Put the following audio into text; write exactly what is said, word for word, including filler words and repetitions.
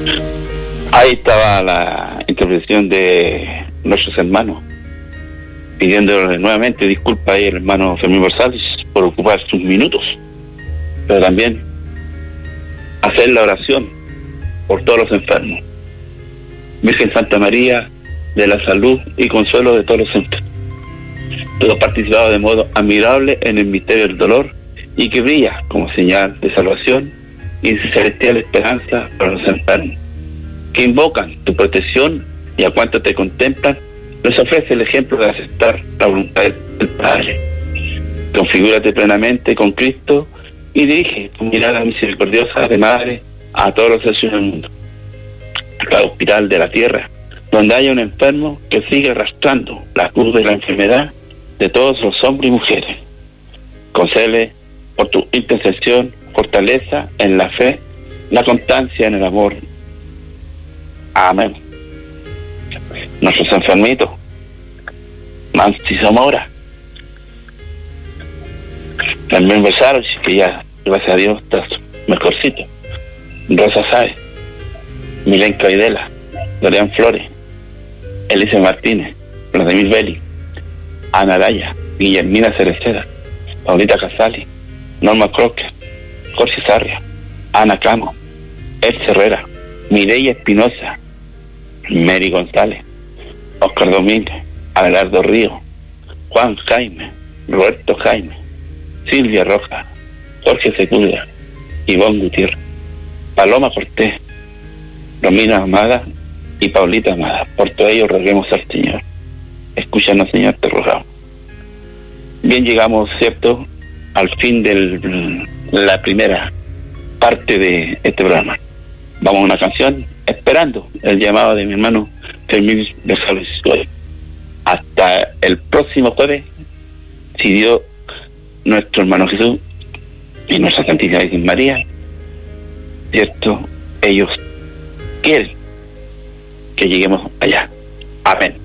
Ahí estaba la intervención de nuestros hermanos, pidiéndole nuevamente disculpas al hermano Fermín Rosales por ocupar sus minutos, pero también hacer la oración por todos los enfermos. Virgen Santa María, de la salud y consuelo de todos los enfermos. Tú has participado de modo admirable en el misterio del dolor y que brilla como señal de salvación y de celestial esperanza para los enfermos, que invocan tu protección, y a cuantos te contemplan, les ofrece el ejemplo de aceptar la voluntad del Padre. Configúrate plenamente con Cristo y dirige tu mirada misericordiosa de Madre a todos los seres del mundo. Cada hospital de la tierra, donde haya un enfermo que sigue arrastrando la cruz de la enfermedad de todos los hombres y mujeres. Concédele por tu intercesión fortaleza en la fe, la constancia en el amor. Amén. Nuestros enfermitos, Mansi Zamora, también Besaros, que ya, gracias a Dios, está mejorcito. Rosa Sáez, Milenka Videla, Dorian Flores, Elise Martínez, Vladimir Belli, Ana Araya, Guillermina Cereceda, Paulita Casali, Norma Crocker, Jorge Sarria, Ana Camo, El Herrera, Mireya Espinosa, Mary González, Oscar Domínguez, Abelardo Río, Juan Jaime, Roberto Jaime, Silvia Rojas, Jorge Sepúlveda, Ivonne Gutiérrez, Paloma Cortés, Romina Amada y Paulita Amada. Por todo ello roguemos al Señor. Escúchanos, Señor, te rogamos. Bien, llegamos, ¿cierto?, al fin de la primera parte de este programa. Vamos a una canción, esperando el llamado de mi hermano Fermín Rosales. Hasta el próximo jueves, si Dios, nuestro hermano Jesús y nuestra Santísima Virgen María, cierto, ellos quieren que lleguemos allá. Amén.